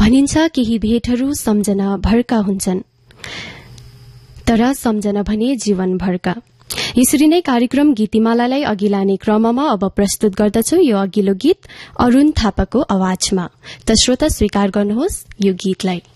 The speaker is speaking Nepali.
भनिन्छ केही भेटहरू सम्झना भरका हुन्छन्, तर सम्झना भने जीवनभरका। यसरी नै कार्यक्रम गीतिमालालाई अघि लाने क्रममा अब प्रस्तुत गर्दछु यो अघिल्लो गीत अरूण थापाको आवाजमा। त श्रोता स्वीकार गर्नुहोस् यो गीतलाई।